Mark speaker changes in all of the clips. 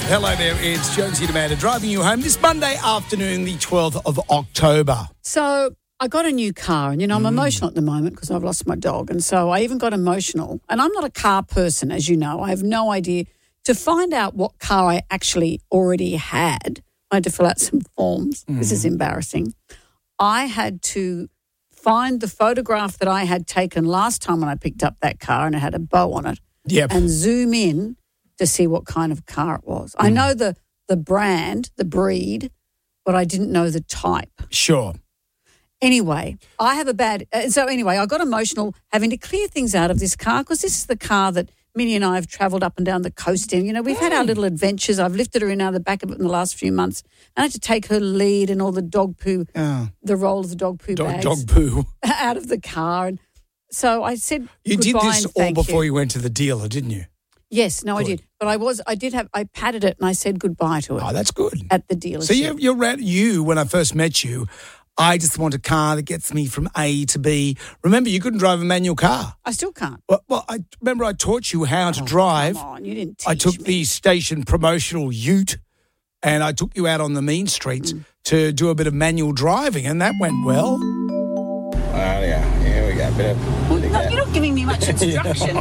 Speaker 1: Hello there, it's Jonesy and Amanda driving you home this Monday afternoon, the 12th of October.
Speaker 2: So I got a new car and, I'm emotional at the moment because I've lost my dog. And so I even got emotional. And I'm not a car person, as you know. I have no idea. To find out what car I actually already had, I had to fill out some forms. This is embarrassing. I had to find the photograph that I had taken last time when I picked up that car and it had a bow on it.
Speaker 1: Yep.
Speaker 2: And zoom in to see what kind of car it was. I know the brand, the breed, but I didn't know the type.
Speaker 1: Sure.
Speaker 2: Anyway, I have a bad... so anyway, I got emotional having to clear things out of this car because this is the car that Minnie and I have travelled up and down the coast in. We've had our little adventures. I've lifted her in out of the back of it in the last few months. And I had to take her lead and all the dog poo, the roll of the dog poo bags
Speaker 1: Dog poo.
Speaker 2: out of the car. And so I said
Speaker 1: You did
Speaker 2: goodbye
Speaker 1: this
Speaker 2: and
Speaker 1: all
Speaker 2: thank
Speaker 1: before
Speaker 2: you.
Speaker 1: you went to the dealer, didn't you?
Speaker 2: Yes, no, I did. But I patted it and I said goodbye to it.
Speaker 1: Oh, that's good.
Speaker 2: At the dealership.
Speaker 1: So you, when I first met you, I just want a car that gets me from A to B. Remember, you couldn't drive a manual car.
Speaker 2: I still can't.
Speaker 1: Well, I remember I taught you how to drive.
Speaker 2: Come on, you didn't teach
Speaker 1: I took
Speaker 2: me.
Speaker 1: the station promotional ute and I took you out on the mean streets to do a bit of manual driving, and that went well.
Speaker 3: Oh, yeah. Here we go.
Speaker 2: You're not giving me much instruction.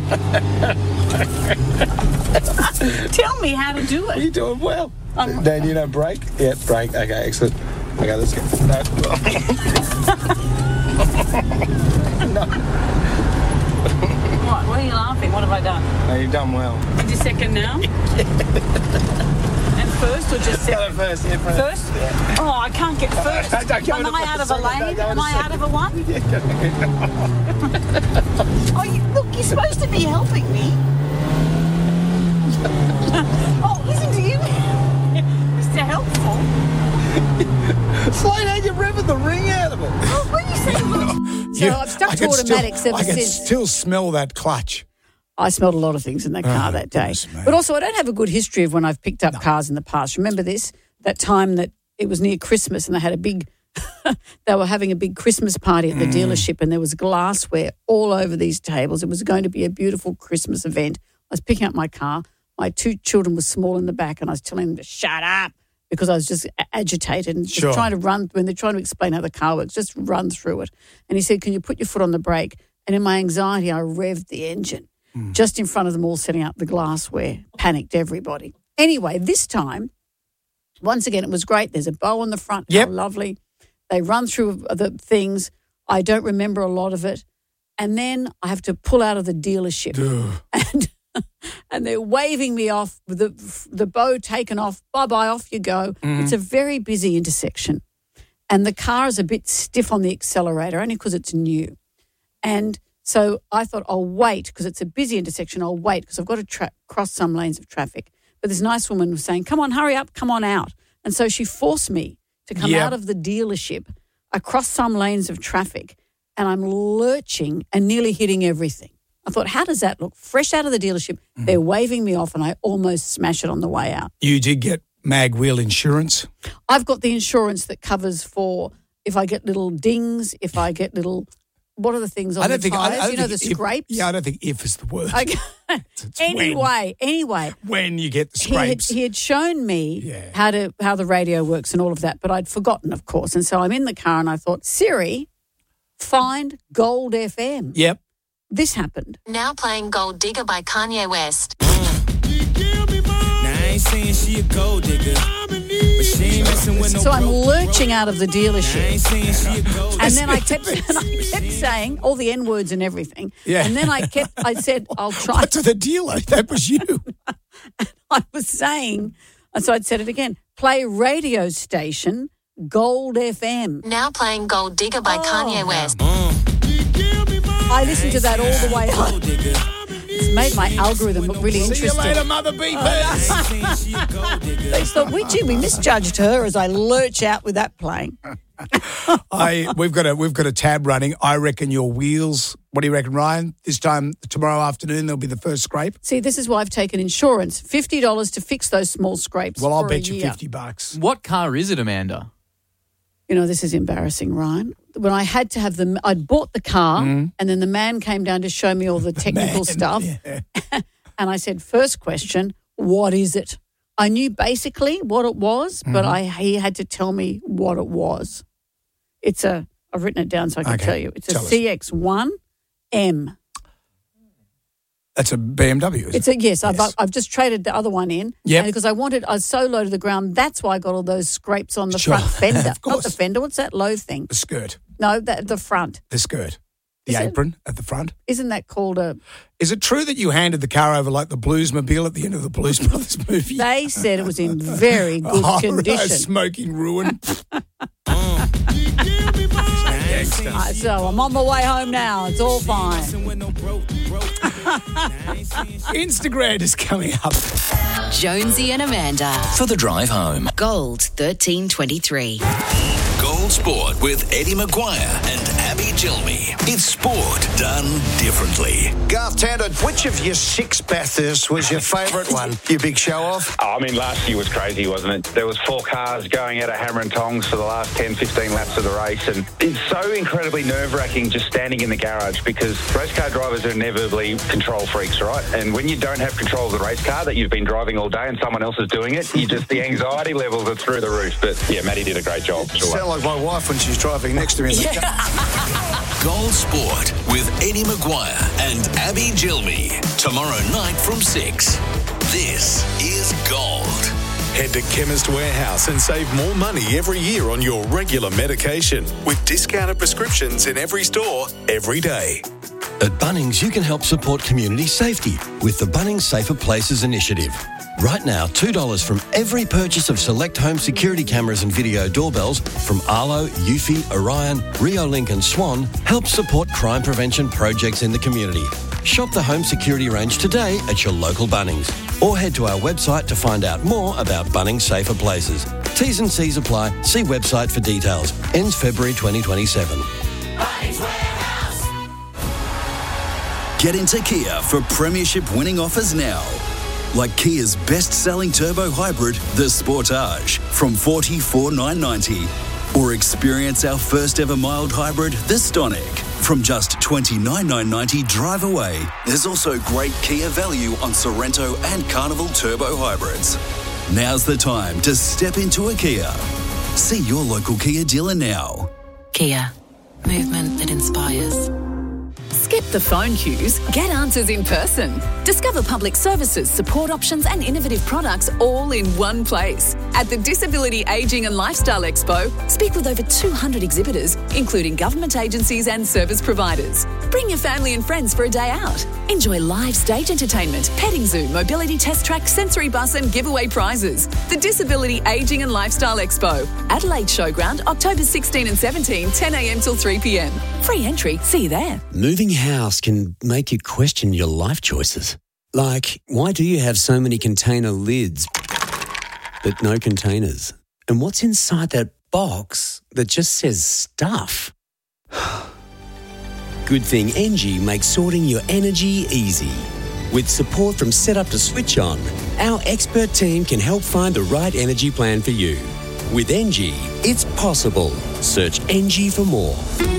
Speaker 2: Tell me how to do it.
Speaker 3: You're doing well. Dan, you know brake? Yeah, brake. Okay, excellent. Okay, let's go. No.
Speaker 2: What are you laughing? What have I done?
Speaker 3: No, you've done well.
Speaker 2: Did you second now? And first or just second?
Speaker 3: First, yeah, first.
Speaker 2: First?
Speaker 3: Yeah.
Speaker 2: Oh, I can't get first. Am I out of a lane? Am I out of a one? Look, you're supposed to be helping me. Oh, listen to you. Mr. Helpful.
Speaker 3: Slow down, you're revving the ring out of it.
Speaker 2: Oh, what are you saying? So I've stuck to automatics ever
Speaker 1: I can
Speaker 2: since.
Speaker 1: still smell that clutch.
Speaker 2: I smelled a lot of things in that car that day. But also, I don't have a good history of when I've picked up cars in the past. Remember that time that it was near Christmas and they had they were having a big Christmas party at the dealership and there was glassware all over these tables. It was going to be a beautiful Christmas event. I was picking up my car. My two children were small in the back and I was telling them to shut up because I was just agitated and just trying to run, when they're trying to explain how the car works, just run through it. And he said, can you put your foot on the brake? And in my anxiety, I revved the engine just in front of them all, setting up the glassware. Panicked everybody. Anyway, this time, once again, it was great. There's a bow on the front.
Speaker 1: Yep.
Speaker 2: How lovely. They run through the things. I don't remember a lot of it. And then I have to pull out of the dealership. And they're waving me off with the bow taken off. Bye-bye, off you go. It's a very busy intersection. And the car is a bit stiff on the accelerator, only because it's new. And so I thought, I'll wait because it's a busy intersection. I'll wait because I've got to cross some lanes of traffic. But this nice woman was saying, come on, hurry up, come on out. And so she forced me to come out of the dealership across some lanes of traffic, and I'm lurching and nearly hitting everything. I thought, how does that look? Fresh out of the dealership, they're waving me off and I almost smash it on the way out.
Speaker 1: You did get mag wheel insurance?
Speaker 2: I've got the insurance that covers for if I get little dings, if I get little, what are the things on the tyres? The scrapes?
Speaker 1: I don't think if is the word.
Speaker 2: Okay.
Speaker 1: It's
Speaker 2: Anyway.
Speaker 1: When you get the scrapes.
Speaker 2: He had shown me how the radio works and all of that, but I'd forgotten, of course. And so I'm in the car and I thought, Siri, find Gold FM.
Speaker 1: Yep.
Speaker 2: This happened.
Speaker 4: Now playing Gold Digger by Kanye West.
Speaker 5: Now I ain't saying she a gold digger, but she ain't messing with no.
Speaker 2: So I'm lurching out of the dealership.
Speaker 5: I ain't saying she a gold
Speaker 2: And then I kept saying all the N words and everything.
Speaker 1: Yeah.
Speaker 2: And then I said, I'll try.
Speaker 1: To the dealer. That was you.
Speaker 2: I was saying, and so I'd said it again, play radio station Gold FM.
Speaker 4: Now playing Gold Digger by Kanye West.
Speaker 2: I listened to that all the way home. It's made my algorithm look really interesting.
Speaker 1: See you later, Mother Beepers.
Speaker 2: They thought, we misjudged her as I lurch out with that playing.
Speaker 1: We've got a tab running. I reckon your wheels. What do you reckon, Ryan? Tomorrow afternoon, there'll be the first scrape.
Speaker 2: See, this is why I've taken insurance. $50 to fix those small scrapes.
Speaker 1: Well, I'll
Speaker 2: for
Speaker 1: bet
Speaker 2: a
Speaker 1: you
Speaker 2: year.
Speaker 1: $50.
Speaker 6: What car is it, Amanda?
Speaker 2: This is embarrassing, Ryan. When I had to have I'd bought the car and then the man came down to show me all the technical stuff.
Speaker 1: Yeah.
Speaker 2: And I said, first question, what is it? I knew basically what it was, but he had to tell me what it was. I've written it down so I can tell you. It's a CX-1M.
Speaker 1: That's a BMW, is it?
Speaker 2: Yes. I've just traded the other one in.
Speaker 1: Yep.
Speaker 2: Because I was so low to the ground. That's why I got all those scrapes on the front fender.
Speaker 1: Of course.
Speaker 2: Not the fender. What's that low thing?
Speaker 1: The skirt.
Speaker 2: No, the front.
Speaker 1: The skirt. The apron at the front.
Speaker 2: Isn't that called a...
Speaker 1: Is it true that you handed the car over like the Bluesmobile at the end of the Blues Brothers movie?
Speaker 2: They said it was in very good condition.
Speaker 1: Smoking ruin.
Speaker 2: So I'm on my way home now. It's all fine.
Speaker 1: Instagram is coming up.
Speaker 6: Jonesy and Amanda.
Speaker 7: For the drive home.
Speaker 6: Gold 1323.
Speaker 7: Gold Sport with Eddie Maguire and Abby Gilmy. It's sport done differently.
Speaker 8: Garth Tander, which of your 6 Bathursts was your favourite one? Your big show-off?
Speaker 9: I mean, last year was crazy, wasn't it? There was 4 cars going out of hammer and tongs for the last 10, 15 laps of the race, and it's so incredibly nerve-wracking just standing in the garage because race car drivers are inevitably control freaks, right? And when you don't have control of the race car that you've been driving all day and someone else is doing it, the anxiety levels are through the roof. But yeah, Maddie did a great job. Sure.
Speaker 8: Sound like my wife when she's driving next to me in the car.
Speaker 7: Gold Sport with Eddie Maguire and Abby Gilmy. Tomorrow night from 6. This is Gold.
Speaker 10: Head to Chemist Warehouse and save more money every year on your regular medication with discounted prescriptions in every store, every day.
Speaker 11: At Bunnings, you can help support community safety with the Bunnings Safer Places initiative. Right now, $2 from every purchase of select home security cameras and video doorbells from Arlo, Eufy, Orion, Rio Link and Swan helps support crime prevention projects in the community. Shop the home security range today at your local Bunnings or head to our website to find out more about Bunnings Safer Places. T's and C's apply. See website for details. Ends February 2027.
Speaker 12: Bunnings Warehouse.
Speaker 13: Get into Kia for premiership winning offers now. Like Kia's best-selling turbo hybrid, the Sportage, from $44,990. Or experience our first-ever mild hybrid, the Stonic, from just $29,990 drive away. There's also great Kia value on Sorrento and Carnival turbo hybrids. Now's the time to step into a Kia. See your local Kia dealer now.
Speaker 6: Kia. Movement that inspires.
Speaker 14: Skip the phone queues, get answers in person. Discover public services, support options and innovative products all in one place. At the Disability Ageing and Lifestyle Expo, speak with over 200 exhibitors, including government agencies and service providers. Bring your family and friends for a day out. Enjoy live stage entertainment, petting zoo, mobility test track, sensory bus and giveaway prizes. The Disability Ageing and Lifestyle Expo, Adelaide Showground, October 16 and 17, 10 a.m. till 3 p.m. Free entry. See you there.
Speaker 15: Moving house can make you question your life choices. Like, why do you have so many container lids but no containers? And what's inside that box that just says stuff? Good thing Engie makes sorting your energy easy. With support from Setup to Switch On, our expert team can help find the right energy plan for you. With Engie, it's possible. Search Engie for more.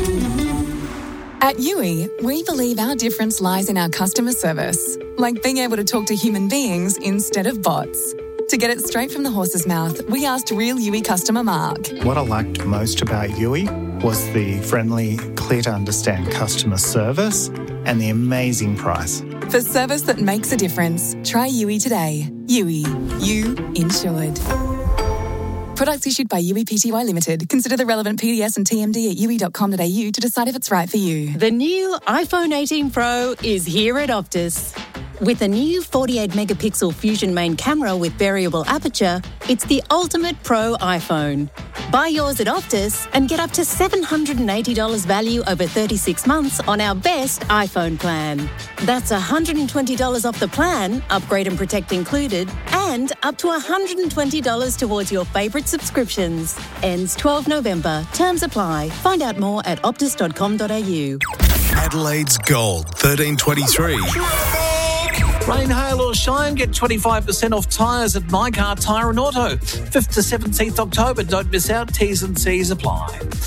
Speaker 16: At Yui, we believe our difference lies in our customer service, like being able to talk to human beings instead of bots. To get it straight from the horse's mouth, we asked real Yui customer Mark.
Speaker 17: What I liked most about Yui was the friendly, clear-to-understand customer service and the amazing price.
Speaker 16: For service that makes a difference, try Yui today. Yui, you insured. Products issued by Yui Pty Limited. Consider the relevant PDS and TMD at yui.com.au to decide if it's right for you.
Speaker 18: The new iPhone 18 Pro is here at Optus. With a new 48-megapixel Fusion main camera with variable aperture, it's the ultimate pro iPhone. Buy yours at Optus and get up to $780 value over 36 months on our best iPhone plan. That's $120 off the plan, upgrade and protect included, and up to $120 towards your favourite subscriptions. Ends 12 November. Terms apply. Find out more at optus.com.au.
Speaker 10: Adelaide's Gold 1323.
Speaker 19: Rain, hail or shine, get 25% off tyres at My Car Tyre and Auto. 5th to 17th October. Don't miss out. T's and C's apply.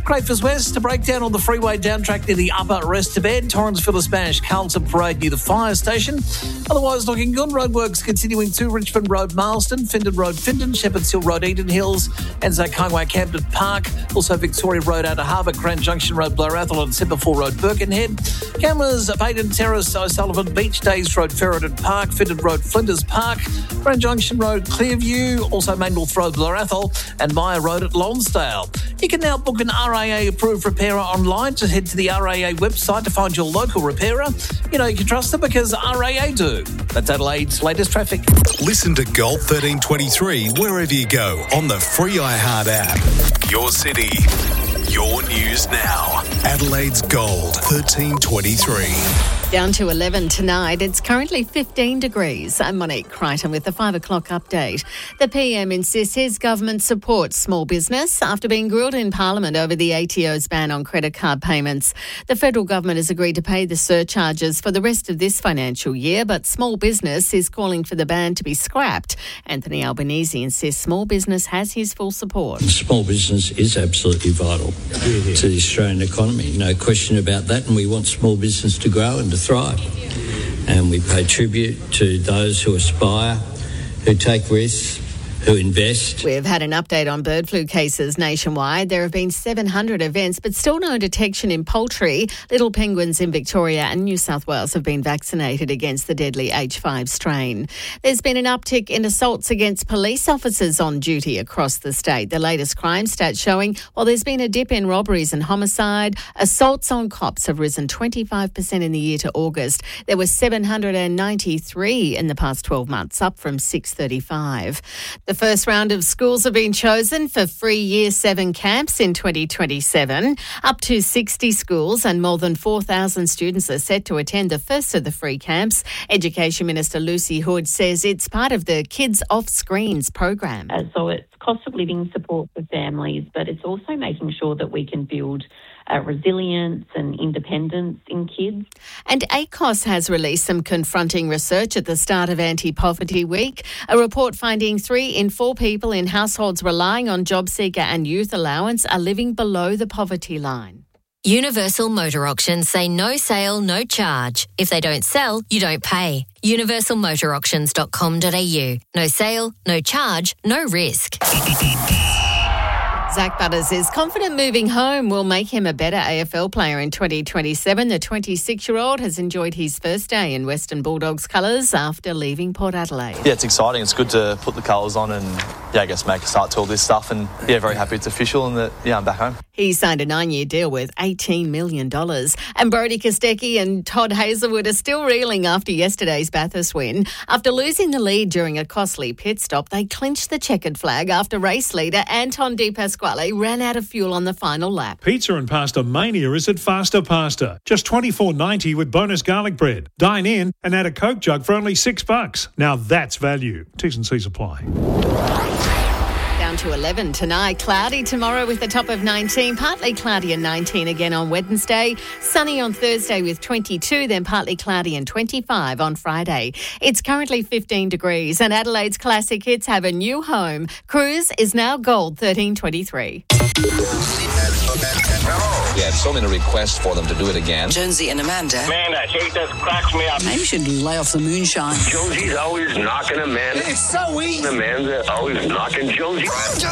Speaker 19: Crayfors West, a breakdown on the freeway down track near the upper rest to bed. Torrensville, Spanish, Carlton Parade near the fire station. Otherwise looking good. Roadworks continuing to Richmond Road, Marsden, Findon Road, Findon, Shepherd's Hill Road, Eden Hills, and Kongway, Camden Park. Also Victoria Road, Outer Harbour, Grand Junction Road, Blair Athol, and Semaphore Road, Birkenhead. Cameras, Payton Terrace, O'Sullivan Beach, Days Road, Ferreton Park, Findon Road, Flinders Park, Grand Junction Road, Clearview, also Maynooth Road, Blair Athol, and Maya Road at Lonsdale. You can now book an RAA-approved repairer online. Just head to the RAA website to find your local repairer. You know you can trust them because RAA do. That's Adelaide's latest traffic.
Speaker 10: Listen to Gold 1323 wherever you go on the free iHeart app. Your city, your news now. Adelaide's Gold 1323.
Speaker 20: Down to 11 tonight. It's currently 15 degrees. I'm Monique Crichton with the 5 o'clock update. The PM insists his government supports small business after being grilled in Parliament over the ATO's ban on credit card payments. The federal government has agreed to pay the surcharges for the rest of this financial year, but small business is calling for the ban to be scrapped. Anthony Albanese insists small business has his full support.
Speaker 21: Small business is absolutely vital to the Australian economy, no question about that, and we want small business to grow and to thrive. And we pay tribute to those who aspire, who take risks, who invest.
Speaker 20: We've had an update on bird flu cases nationwide. There have been 700 events, but still no detection in poultry. Little penguins in Victoria and New South Wales have been vaccinated against the deadly H5 strain. There's been an uptick in assaults against police officers on duty across the state. The latest crime stats showing while there's been a dip in robberies and homicide, assaults on cops have risen 25% in the year to August. There were 793 in the past 12 months, up from 635. The first round of schools have been chosen for free Year 7 camps in 2027. Up to 60 schools and more than 4,000 students are set to attend the first of the free camps. Education Minister Lucy Hood says it's part of the Kids Off Screens program.
Speaker 22: So it's cost of living support for families, but it's also making sure that we can build resilience and independence in kids.
Speaker 20: And ACOS has released some confronting research at the start of Anti-Poverty Week. A report finding 3 in 4 people in households relying on JobSeeker and youth allowance are living below the poverty line.
Speaker 23: Universal Motor Auctions say no sale, no charge. If they don't sell, you don't pay. universalmotorauctions.com.au. No sale, no charge, no risk.
Speaker 20: Zach Butters is confident moving home will make him a better AFL player in 2027. The 26-year-old has enjoyed his first day in Western Bulldogs colours after leaving Port Adelaide.
Speaker 24: Yeah, it's exciting. It's good to put the colours on and, I guess make a start to all this stuff. And, very happy it's official and that, I'm back home.
Speaker 20: He signed a 9-year deal worth $18 million. And Brodie Kostecki and Todd Hazelwood are still reeling after yesterday's Bathurst win. After losing the lead during a costly pit stop, they clinched the checkered flag after race leader Anton De Pasquale ran out of fuel on the final lap.
Speaker 25: Pizza and pasta mania is at Faster Pasta. Just $24.90 with bonus garlic bread. Dine in and add a Coke jug for only $6. Now that's value. T's and C's apply.
Speaker 20: Down to 11 tonight. Cloudy tomorrow with a top of 19. Partly cloudy and 19 again on Wednesday. Sunny on Thursday with 22. Then partly cloudy and 25 on Friday. It's currently 15 degrees and Adelaide's classic hits have a new home. Cruise is now Gold 1323.
Speaker 26: We had so many requests for them to do it again.
Speaker 6: Jonesy and Amanda.
Speaker 27: Man, that heat just cracks me up.
Speaker 6: Maybe you should lay off the moonshine.
Speaker 27: Jonesy's always knocking Amanda.
Speaker 6: It's so easy.
Speaker 27: Amanda's always knocking Jonesy.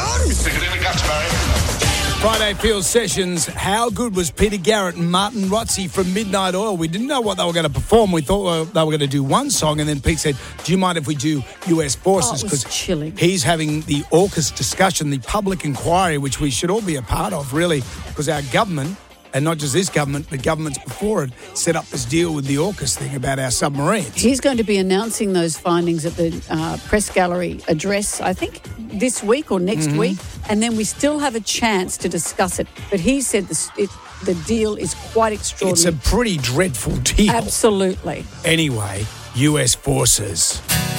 Speaker 1: Friday Field Sessions. How good was Peter Garrett and Martin Rotzi from Midnight Oil? We didn't know what they were going to perform. We thought they were going to do one song, and then Pete said, do you mind if we do US Forces?
Speaker 2: Because chilling.
Speaker 1: He's having the AUKUS discussion, the public inquiry, which we should all be a part of, really, because our government, and not just this government, but governments before it, set up this deal with the AUKUS thing about our submarines.
Speaker 2: He's going to be announcing those findings at the press gallery address, I think, this week or next week, and then we still have a chance to discuss it. But he said the deal is quite extraordinary.
Speaker 1: It's a pretty dreadful deal.
Speaker 2: Absolutely.
Speaker 1: Anyway, US Forces.